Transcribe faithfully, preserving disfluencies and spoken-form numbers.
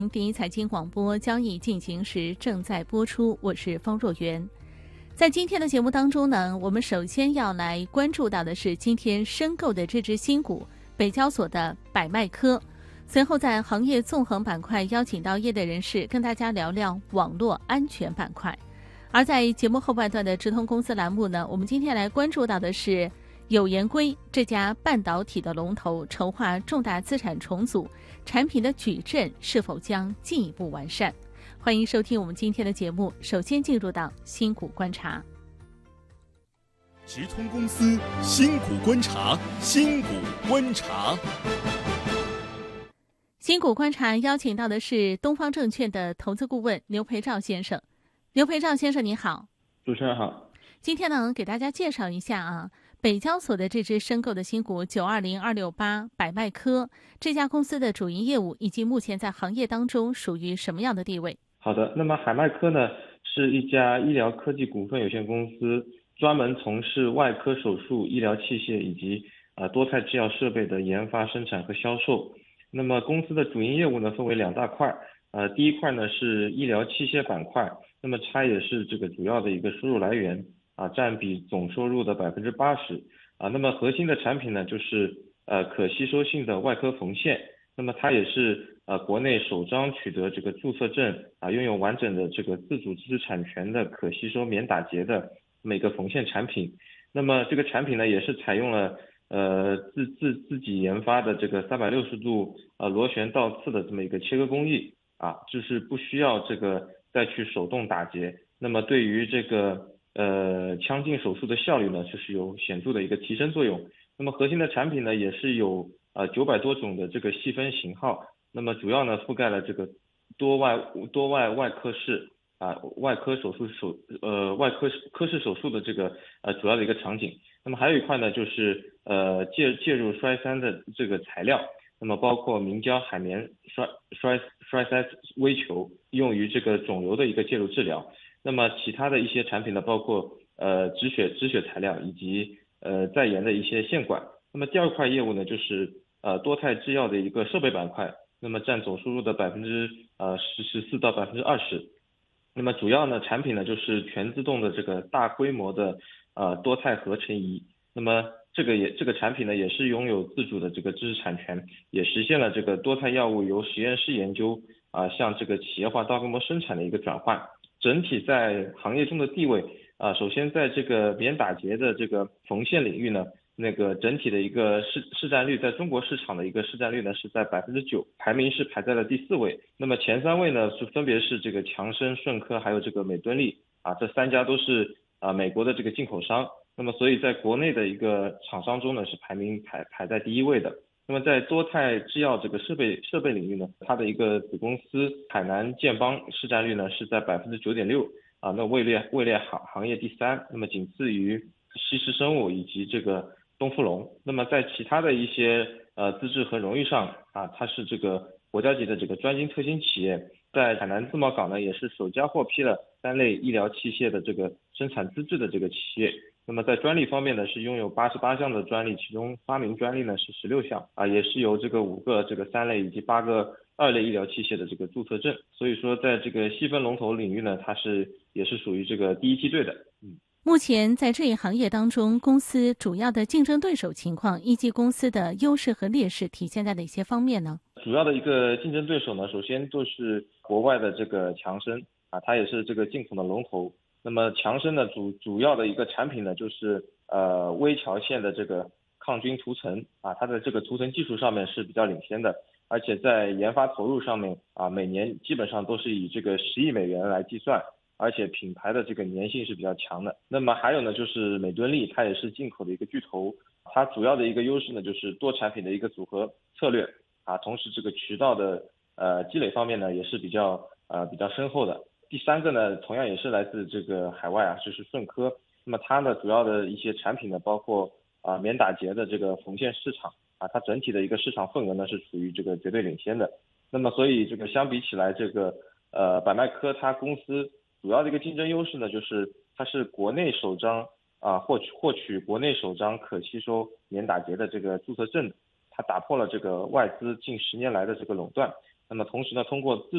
第一财经广播交易进行时正在播出，我是方若媛。在今天的节目当中呢，我们首先要来关注到的是今天申购的这只新股北交所的百迈科。随后在行业纵横板块邀请到业内人士跟大家聊聊网络安全板块。而在节目后半段的直通公司栏目呢，我们今天来关注到的是友研硅这家半导体的龙头筹划重大资产重组，产品的矩阵是否将进一步完善？欢迎收听我们今天的节目。首先进入到新股观察。 直通公司新股观察，新股观察。 新股观察邀请到的是东方证券的投资顾问刘培照先生。刘培照先生你好。 主持人好。 今天呢，给大家介绍一下啊，北交所的这只申购的新股九二零二六八百迈科这家公司的主营业务以及目前在行业当中属于什么样的地位？ 好的，那么海迈科呢是一家医疗科技股份有限公司，专门从事外科手术、医疗器械以及呃多肽制药设备的研发、生产和销售。那么公司的主营业务呢分为两大块，呃第一块呢是医疗器械板块，那么它也是这个主要的一个收入来源啊，占比总收入的百分之八十啊。那么核心的产品呢就是呃可吸收性的外科缝线，那么它也是呃国内首张取得这个注册证啊，拥有完整的这个自主知识产权的可吸收免打结的每个缝线产品。那么这个产品呢也是采用了呃自自自己研发的这个三百六十度呃螺旋倒刺的这么一个切割工艺啊，就是不需要这个再去手动打结。那么对于这个呃腔镜手术的效率呢，就是有显著的一个提升作用。那么核心的产品呢也是有呃九百多种的这个细分型号，那么主要呢覆盖了这个多外多外外科室啊外科手术手呃外科科室手术的这个呃主要的一个场景。那么还有一块呢就是呃介介入衰三的这个材料，那么包括明胶、海绵、衰衰衰塞微球，用于这个肿瘤的一个介入治疗。那么其他的一些产品呢，包括呃止血止血材料以及呃在研的一些线管。那么第二块业务呢，就是呃多肽制药的一个设备板块，那么占总收入的百分之呃十十四到百分之二十。那么主要呢产品呢就是全自动的这个大规模的呃多肽合成仪。那么这个也这个产品呢也是拥有自主的这个知识产权，也实现了这个多肽药物由实验室研究啊、呃、向这个企业化大规模生产的一个转换。整体在行业中的地位啊、呃，首先在这个免打结的这个缝线领域呢，那个整体的一个市市占率，在中国市场的一个市占率呢是在百分之九，排名是排在了第四位。那么前三位呢是分别是这个强生、顺科还有这个美敦力啊，这三家都是啊、呃、美国的这个进口商。那么所以在国内的一个厂商中呢是排名排排在第一位的。那么在多肽制药这个设备设备领域呢，它的一个子公司海南健邦市占率呢是在百分之九点六啊，那位列位列行行业第三，那么仅次于西施生物以及这个东富隆。那么在其他的一些呃资质和荣誉上啊，它是这个国家级的这个专精特新企业，在海南自贸港呢也是首家获批了三类医疗器械的这个生产资质的这个企业。那么在专利方面呢，是拥有八十八项的专利，其中发明专利呢是十六项啊，也是由这个五个这个三类以及八个二类医疗器械的这个注册证。所以说，在这个细分龙头领域呢，它是也是属于这个第一梯队的。嗯， 目前在这一行业当中，公司主要的竞争对手情况以及公司的优势和劣势体现在哪些方面呢？ 主要的一个竞争对手呢，首先就是国外的这个强生啊，它也是这个进口的龙头。那么强生的主主要的一个产品呢，就是呃微桥线的这个抗菌涂层啊，它的这个涂层技术上面是比较领先的，而且在研发投入上面啊，每年基本上都是以这个十亿美元来计算，而且品牌的这个粘性是比较强的。那么还有呢，就是美敦力，它也是进口的一个巨头，它主要的一个优势呢，就是多产品的一个组合策略啊，同时这个渠道的呃积累方面呢，也是比较呃比较深厚的。第三个呢，同样也是来自这个海外啊，就是顺科。那么它呢，主要的一些产品呢，包括啊免打结的这个缝线市场啊，它整体的一个市场份额呢是处于这个绝对领先的。那么所以这个相比起来，这个呃百迈科它公司主要的一个竞争优势呢，就是它是国内首张啊获取获取国内首张可吸收免打结的这个注册证，它打破了这个外资近十年来的这个垄断。 那么同时呢，通过自